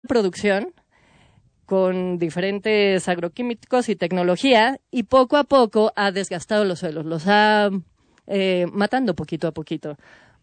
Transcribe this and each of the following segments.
producción con diferentes agroquímicos y tecnología, y poco a poco ha desgastado los suelos, los ha matando poquito a poquito.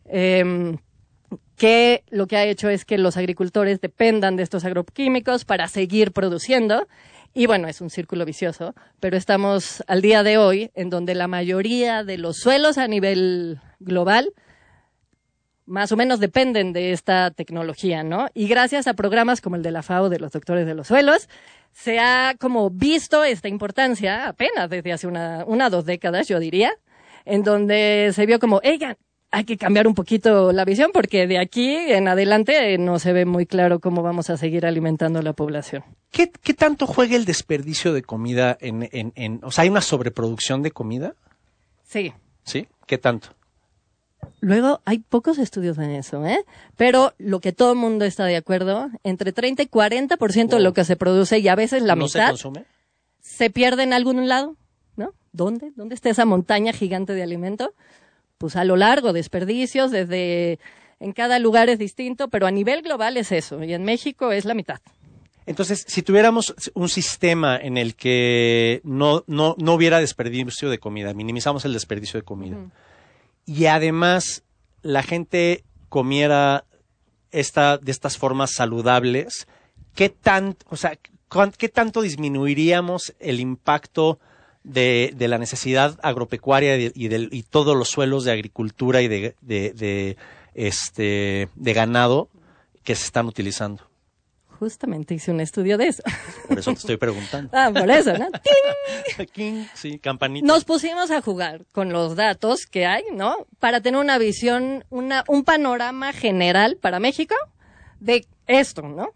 Que lo que ha hecho es que los agricultores dependan de estos agroquímicos para seguir produciendo, y bueno, es un círculo vicioso, pero estamos al día de hoy en donde la mayoría de los suelos a nivel global más o menos dependen de esta tecnología, ¿no? Y gracias a programas como el de la FAO, de los doctores de los suelos, se ha como visto esta importancia apenas desde hace una o 2 décadas, yo diría, en donde se vio como, hay que cambiar un poquito la visión porque de aquí en adelante no se ve muy claro cómo vamos a seguir alimentando a la población. ¿Qué tanto juega el desperdicio de comida o sea, hay una sobreproducción de comida? Sí. ¿Sí? ¿Qué tanto? Luego hay pocos estudios en eso, pero lo que todo el mundo está de acuerdo, entre 30 y 40% de lo que se produce, y a veces la mitad, se consume, se pierde en algún lado, ¿no? ¿Dónde está esa montaña gigante de alimento? Pues a lo largo, desperdicios, en cada lugar es distinto, pero a nivel global es eso, y en México es la mitad. Entonces, si tuviéramos un sistema en el que no hubiera desperdicio de comida, minimizamos el desperdicio de comida, y además la gente comiera de estas formas saludables, ¿qué tanto disminuiríamos el impacto de la necesidad agropecuaria y todos los suelos de agricultura y de ganado que se están utilizando? Justamente hice un estudio de eso. Por eso te estoy preguntando. Por eso, ¿no? ¡Ting! Sí, campanita. Nos pusimos a jugar con los datos que hay, ¿no? Para tener una visión, un panorama general para México de esto, ¿no?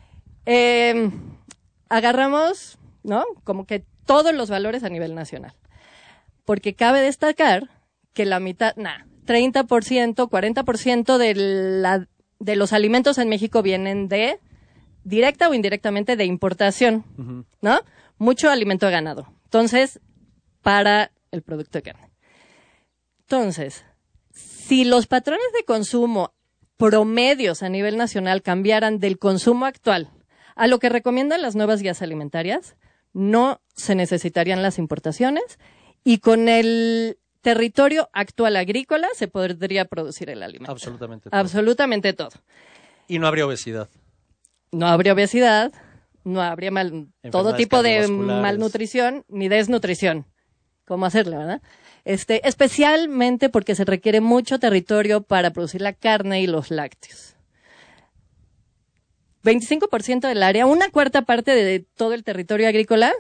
Agarramos, ¿no? Como que todos los valores a nivel nacional. Porque cabe destacar que la mitad, 30%, 40% de los alimentos en México vienen directa o indirectamente de importación, ¿no? Mucho alimento de ganado. Entonces, para el producto de carne. Entonces, si los patrones de consumo promedios a nivel nacional cambiaran del consumo actual a lo que recomiendan las nuevas guías alimentarias, no se necesitarían las importaciones y con el territorio actual agrícola se podría producir el alimento. Absolutamente todo. Absolutamente todo. Y no habría obesidad. No habría obesidad, no habría todo tipo de malnutrición ni desnutrición. ¿Cómo hacerlo, verdad? Especialmente porque se requiere mucho territorio para producir la carne y los lácteos. 25% del área, 1/4 parte de todo el territorio agrícola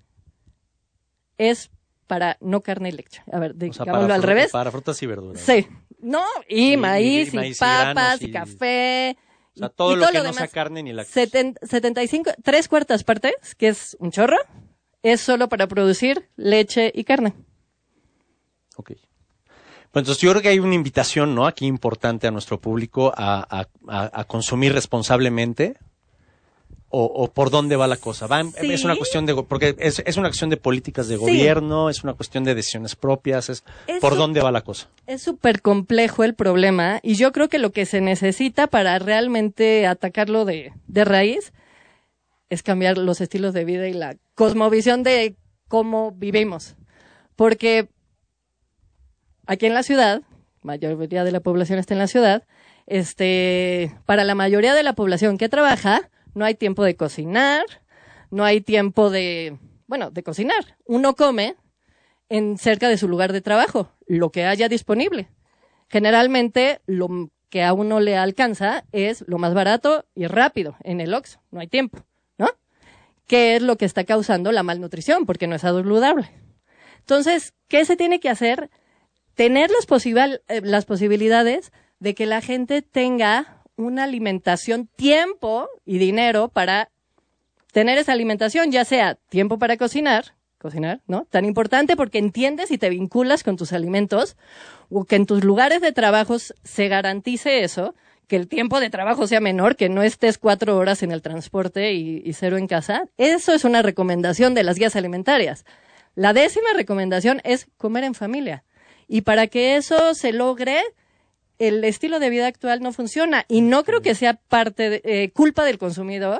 es para no carne y leche. A ver, digámoslo al revés. Para frutas y verduras. Sí. No, y maíz, y papas, y café. O sea, todo lo que no sea carne ni lácteos. 75, 3/4 partes, que es un chorro, es solo para producir leche y carne. Ok. Pues entonces yo creo que hay una invitación, ¿no? Aquí importante a nuestro público a consumir responsablemente. O por dónde va la cosa. Sí. Es una cuestión porque es una cuestión de políticas de gobierno, es una cuestión de decisiones propias, por dónde va la cosa. Es súper complejo el problema y yo creo que lo que se necesita para realmente atacarlo de raíz es cambiar los estilos de vida y la cosmovisión de cómo vivimos. Porque aquí en la ciudad, mayoría de la población está en la ciudad, para la mayoría de la población que trabaja, no hay tiempo de cocinar, no hay tiempo de cocinar. Uno come cerca de su lugar de trabajo, lo que haya disponible. Generalmente, lo que a uno le alcanza es lo más barato y rápido, en el Oxxo. No hay tiempo, ¿no? ¿Qué es lo que está causando la malnutrición? Porque no es saludable. Entonces, ¿qué se tiene que hacer? Tener las posibilidades de que la gente tenga una alimentación, tiempo y dinero para tener esa alimentación, ya sea tiempo para cocinar, ¿no? Tan importante porque entiendes y te vinculas con tus alimentos, o que en tus lugares de trabajo se garantice eso, que el tiempo de trabajo sea menor, que no estés 4 horas en el transporte y 0 en casa. Eso es una recomendación de las guías alimentarias. La 10ª recomendación es comer en familia. Y para que eso se logre, el estilo de vida actual no funciona y no creo que sea culpa del consumidor,